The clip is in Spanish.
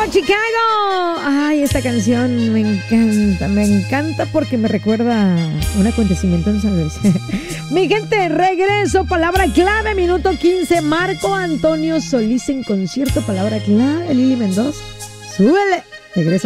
Chicago. Ay, esta canción me encanta porque me recuerda un acontecimiento en San Luis. Mi gente, regreso, palabra clave, minuto 15, Marco Antonio Solís en concierto, palabra clave, Lili Mendoza. Súbele, regreso.